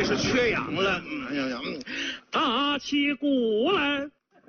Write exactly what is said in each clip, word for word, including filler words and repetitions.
这是缺氧了。嗯，哎呀呀， 打起鼓来。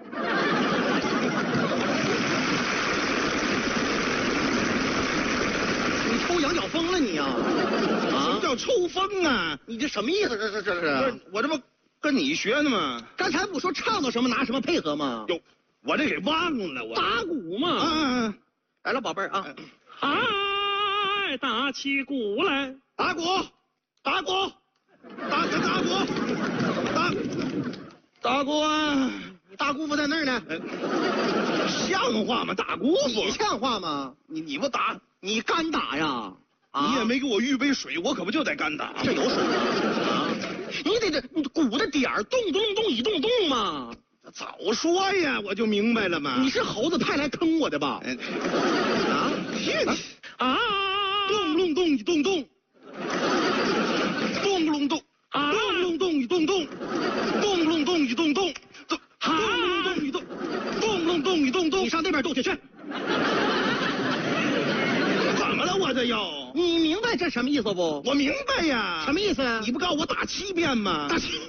你抽羊角风了你呀、啊？ 什么叫抽风啊？ 你这什么意思？这是这不是？ 是我这不跟你学呢吗？ 刚才不说唱到什么拿什么配合吗？ 哟，我这给忘了我。 打鼓嘛。 啊， 来了，宝贝儿啊！ 哎，打起鼓来。 打鼓，打鼓，打打打鼓，打打鼓啊！ 大姑父在那儿呢， 像话吗？打姑父， 你像话吗？ 你你不打， 你干打呀？啊、 你也没给我预备水，我可不就得干打。 这有水吗？啊，你得这鼓的点儿动咚咚一动动嘛。 早说呀，我就明白了嘛。 你是猴子派来坑我的吧？ 哎啊啊！ 咚隆咚一咚咚，咚隆咚， 啊！ 咚隆咚一咚咚，咚隆咚一咚咚，咚啊！ 隆咚一咚，咚隆咚一咚咚。 你上那边斗去去。 怎么了？我这又？ 你明白这什么意思不？ 我明白呀。 什么意思？ 你不告诉我打七遍吗？ 打七，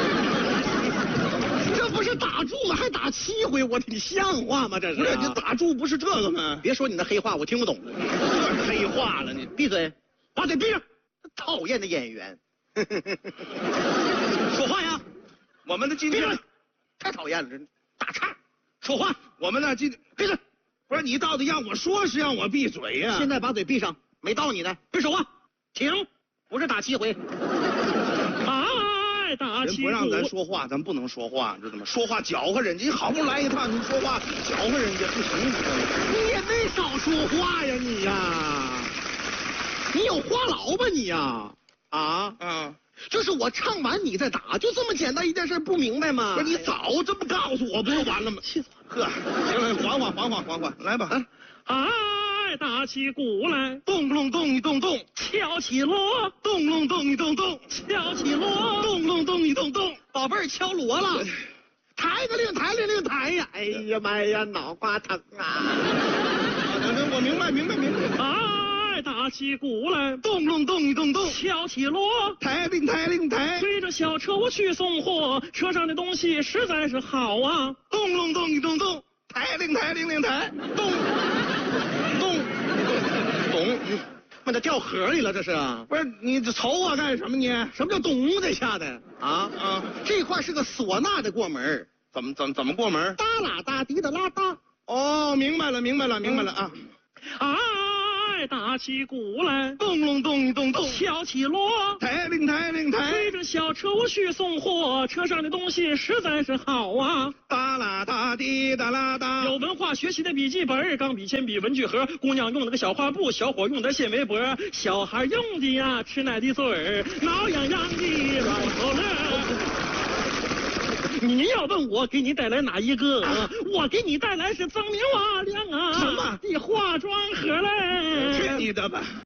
这不是打住了还打七回？我你像话吗？这是、啊、 不是？你打住不是这个吗？ 别说你那黑话，我听不懂。 这黑话了，你闭嘴， 把嘴闭上！ 讨厌的演员，说话呀！ 我们的今天太讨厌了，这打岔，说话！ 我们呢今闭嘴！ 不是你到底让我说是让我闭嘴呀、啊？ 现在把嘴闭上，没到你呢，别说话，停！不是打七回。 哎，打起鼓！ 人不让咱说话，咱不能说话，知道吗？说话搅和人家，你好不容易来一趟，你说话搅和人家不行， 你也没少说话呀，你呀！你有话痨吧你呀？啊啊！ 就是我唱完你再打，就这么简单一件事，不明白吗？ 不是你早这么告诉我，不是完了吗？ 气死我了！呵，行了，缓缓缓缓缓缓，来吧。 啊！哎，打起鼓来， 咚隆咚一咚咚， 敲起锣， 咚隆咚一咚咚， 敲起锣， 咚隆咚一咚咚， 宝贝儿敲锣了，抬个令抬令令抬呀！哎呀妈呀，脑瓜疼啊！ 我明白明白明白。 哎，打起鼓来， 咚隆咚一咚咚， 敲起锣， 抬令抬令抬， 推着小车我去送货，车上的东西实在是好啊！ 咚隆咚一咚咚，抬令抬令令抬，咚咚咚， 把它掉河里了，这是？ 不是你这瞅我干什么你？ 什么叫咚这下的啊啊？这块是个唢呐的过门， 怎么怎么怎么过门？ 哒啦哒滴的啦哒。 哦，明白了明白了明白了啊！ 哎，打起鼓来， 咚隆咚一咚咚， 敲起锣， 抬令抬令抬， 推着小车我去送货，车上的东西实在是好啊！ 哒啦哒滴哒啦哒， 有文化学习的笔记本，钢笔、铅笔、文具盒，姑娘用的个小画布，小伙用的纤维脖，小孩用的呀吃奶的嘴儿，挠痒痒的软头乐。你要问我给你带来哪一个？啊、我给你带来是锃明瓦亮啊！ 什么的化妆盒嘞！ 去你的吧！